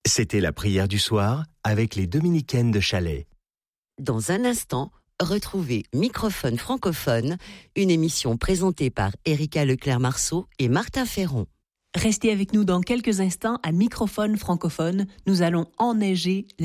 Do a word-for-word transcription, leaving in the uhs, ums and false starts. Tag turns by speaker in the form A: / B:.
A: C'était la prière du soir avec les dominicaines de Chalais.
B: Dans un instant, retrouvez Microphone francophone, une émission présentée par Erika Leclerc-Marceau et Martin Ferron.
C: Restez avec nous dans quelques instants à Microphone francophone. Nous allons enneiger